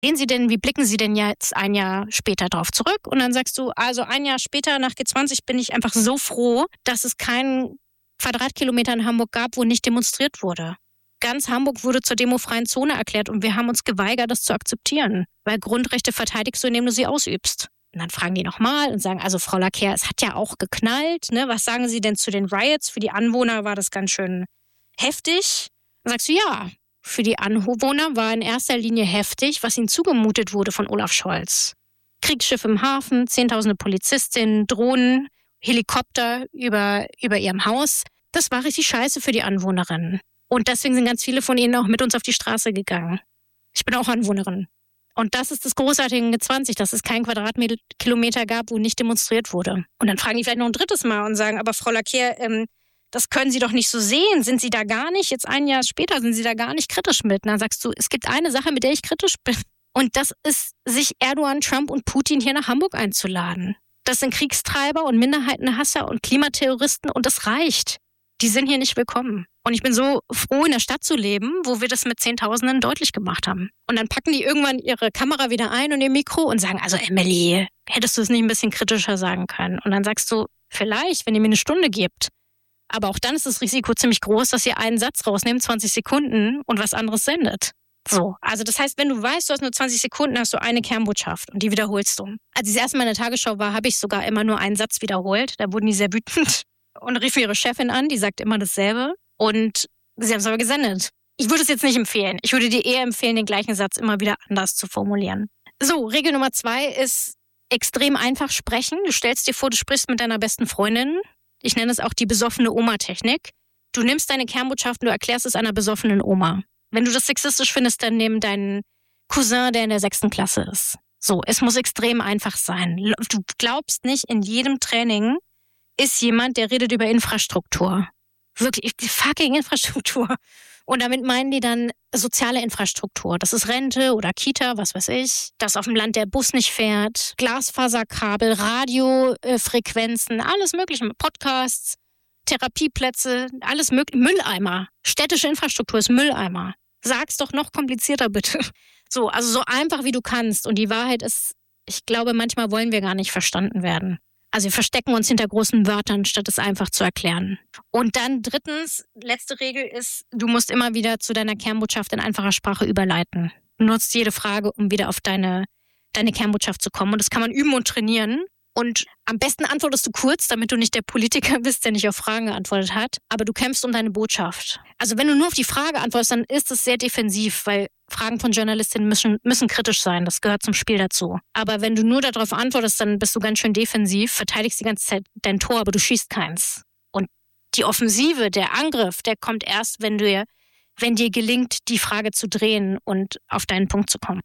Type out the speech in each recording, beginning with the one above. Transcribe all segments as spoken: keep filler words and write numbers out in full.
sehen Sie denn, wie blicken Sie denn jetzt ein Jahr später drauf zurück? Und dann sagst du, also ein Jahr später nach G zwanzig bin ich einfach so froh, dass es keinen Quadratkilometer in Hamburg gab, wo nicht demonstriert wurde. Ganz Hamburg wurde zur demofreien Zone erklärt und wir haben uns geweigert, das zu akzeptieren. Weil Grundrechte verteidigst du, indem du sie ausübst. Und dann fragen die nochmal und sagen, also Frau Lacker, es hat ja auch geknallt. Ne? Was sagen Sie denn zu den Riots? Für die Anwohner war das ganz schön heftig. Dann sagst du, ja, für die Anwohner war in erster Linie heftig, was ihnen zugemutet wurde von Olaf Scholz. Kriegsschiff im Hafen, zehntausende Polizistinnen, Drohnen, Helikopter über, über ihrem Haus. Das war richtig scheiße für die Anwohnerinnen. Und deswegen sind ganz viele von ihnen auch mit uns auf die Straße gegangen. Ich bin auch Anwohnerin. Und das ist das Großartige in G zwanzig, dass es keinen Quadratkilometer gab, wo nicht demonstriert wurde. Und dann fragen die vielleicht noch ein drittes Mal und sagen, aber Frau Lacker, ähm, das können Sie doch nicht so sehen. Sind Sie da gar nicht, jetzt ein Jahr später, sind Sie da gar nicht kritisch mit? Und dann sagst du, es gibt eine Sache, mit der ich kritisch bin. Und das ist, sich Erdogan, Trump und Putin hier nach Hamburg einzuladen. Das sind Kriegstreiber und Minderheitenhasser und Klimaterroristen und das reicht. Die sind hier nicht willkommen. Und ich bin so froh, in der Stadt zu leben, wo wir das mit Zehntausenden deutlich gemacht haben. Und dann packen die irgendwann ihre Kamera wieder ein und ihr Mikro und sagen, also Emily, hättest du es nicht ein bisschen kritischer sagen können? Und dann sagst du, vielleicht, wenn ihr mir eine Stunde gebt. Aber auch dann ist das Risiko ziemlich groß, dass ihr einen Satz rausnehmt, zwanzig Sekunden und was anderes sendet. So, also das heißt, wenn du weißt, du hast nur zwanzig Sekunden, hast du eine Kernbotschaft und die wiederholst du. Als ich das erste Mal in der Tagesschau war, habe ich sogar immer nur einen Satz wiederholt. Da wurden die sehr wütend und riefen ihre Chefin an, die sagt immer dasselbe. Und sie haben es aber gesendet. Ich würde es jetzt nicht empfehlen. Ich würde dir eher empfehlen, den gleichen Satz immer wieder anders zu formulieren. So, Regel Nummer zwei ist extrem einfach sprechen. Du stellst dir vor, du sprichst mit deiner besten Freundin. Ich nenne es auch die besoffene Oma-Technik. Du nimmst deine Kernbotschaft und du erklärst es einer besoffenen Oma. Wenn du das sexistisch findest, dann nimm deinen Cousin, der in der sechsten Klasse ist. So, es muss extrem einfach sein. Du glaubst nicht, in jedem Training ist jemand, der redet über Infrastruktur. Wirklich, die fucking Infrastruktur. Und damit meinen die dann soziale Infrastruktur. Das ist Rente oder Kita, was weiß ich. Dass auf dem Land der Bus nicht fährt. Glasfaserkabel, Radiofrequenzen, alles mögliche. Podcasts, Therapieplätze, alles mögliche. Mülleimer. Städtische Infrastruktur ist Mülleimer. Sag's doch noch komplizierter, bitte. So, also so einfach wie du kannst. Und die Wahrheit ist, ich glaube, manchmal wollen wir gar nicht verstanden werden. Also wir verstecken uns hinter großen Wörtern, statt es einfach zu erklären. Und dann drittens, letzte Regel ist, du musst immer wieder zu deiner Kernbotschaft in einfacher Sprache überleiten. Du nutzt jede Frage, um wieder auf deine, deine Kernbotschaft zu kommen. Und das kann man üben und trainieren. Und am besten antwortest du kurz, damit du nicht der Politiker bist, der nicht auf Fragen geantwortet hat. Aber du kämpfst um deine Botschaft. Also wenn du nur auf die Frage antwortest, dann ist es sehr defensiv, weil Fragen von Journalistinnen müssen, müssen kritisch sein. Das gehört zum Spiel dazu. Aber wenn du nur darauf antwortest, dann bist du ganz schön defensiv, verteidigst die ganze Zeit dein Tor, aber du schießt keins. Und die Offensive, der Angriff, der kommt erst, wenn du, wenn dir gelingt, die Frage zu drehen und auf deinen Punkt zu kommen.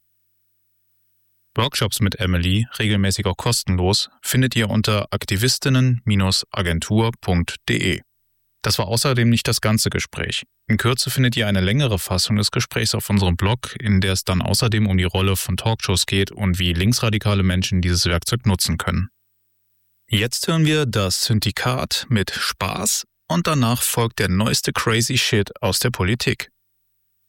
Workshops mit Emily, regelmäßig auch kostenlos, findet ihr unter aktivistinnen agentur punkt de. Das war außerdem nicht das ganze Gespräch. In Kürze findet ihr eine längere Fassung des Gesprächs auf unserem Blog, in der es dann außerdem um die Rolle von Talkshows geht und wie linksradikale Menschen dieses Werkzeug nutzen können. Jetzt hören wir das Syndikat mit Spaß und danach folgt der neueste Crazy Shit aus der Politik.